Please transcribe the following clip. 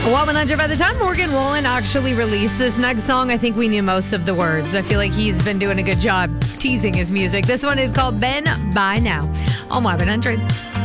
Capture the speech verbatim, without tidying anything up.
Well, one hundred, by the time Morgan Wallen actually released this next song, I think we knew most of the words. I feel like he's been doing a good job teasing his music. This one is called Ben By Now on Y one hundred.